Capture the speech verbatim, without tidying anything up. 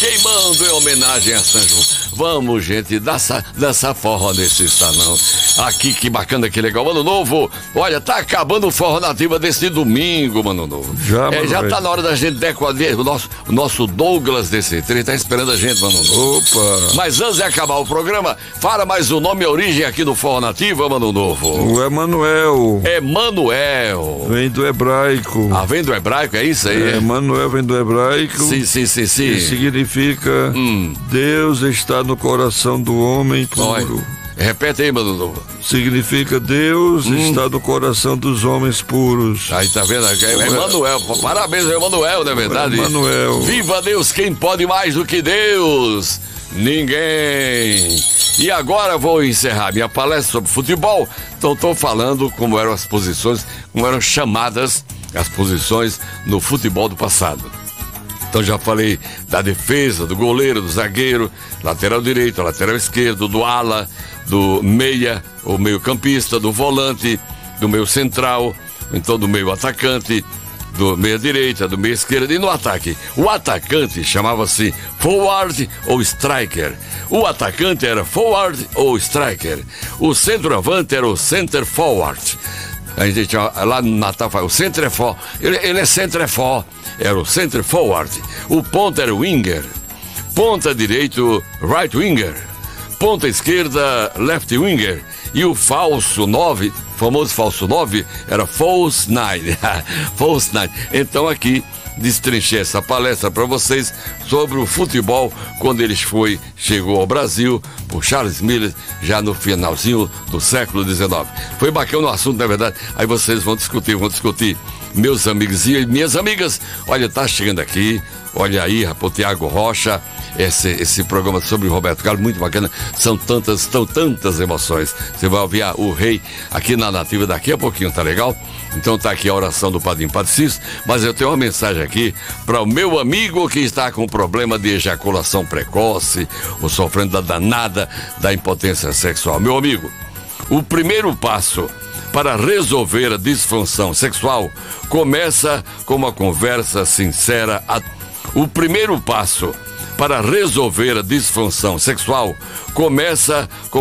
queimando em homenagem a São João. Vamos, gente, dança, dança forró nesse salão. Aqui, que bacana, que legal. Mano Novo, olha, tá acabando o Forró Nativa desse domingo, Mano Novo. Já, é, mano, já velho. tá na hora da gente decorar o nosso, o nosso Douglas desse trem, tá esperando a gente, Mano Novo. Opa! Mas antes de acabar o programa, fala mais o nome e a origem aqui do Forró Nativa, Mano Novo. O Emanuel. Emanuel. Vem do hebraico. Ah, vem do hebraico, é isso aí? É, Emanuel vem do hebraico. Sim, sim, sim, sim. Que significa Hum. Deus está no coração do homem puro. Olha, repete aí, Mano Novo. Significa Deus Hum. está no coração dos homens puros. Aí tá vendo? É Emanuel. Parabéns, Emanuel, não é verdade? Emanuel. Viva Deus, quem pode mais do que Deus? Ninguém. E agora vou encerrar minha palestra sobre futebol. Então estou falando como eram as posições, como eram chamadas as posições no futebol do passado. Então já falei da defesa, do goleiro, do zagueiro, lateral direito, lateral esquerdo, do ala, do meia, ou meio campista, do volante, do meio central, então do meio atacante, do meia direita, do meia esquerda e no ataque. O atacante chamava-se forward ou striker. O atacante era forward ou striker. O centroavante era o center forward. A gente lá no Natal fala, o center é for, ele, ele é center for, era o center forward. O ponta era o winger. Ponta direito, right winger. Ponta esquerda, left winger. E o falso nove, famoso falso nove, era false nine. False nine. Então aqui destrinchei essa palestra para vocês sobre o futebol quando ele foi, chegou ao Brasil por Charles Miller já no finalzinho do século dezenove. Foi bacana o assunto, na verdade. Aí vocês vão discutir, vão discutir. Meus amigos e minhas amigas, olha, tá chegando aqui, olha aí, o Tiago Rocha, esse, esse programa sobre o Roberto Carlos, muito bacana, são tantas, são tantas emoções. Você vai ouvir o rei aqui na Nativa daqui a pouquinho, tá legal? Então tá aqui a oração do Padrinho Padre Cício, mas eu tenho uma mensagem aqui para o meu amigo que está com problema de ejaculação precoce, ou sofrendo da danada da impotência sexual. Meu amigo, o primeiro passo para resolver a disfunção sexual começa com uma conversa sincera. O primeiro passo para resolver a disfunção sexual começa com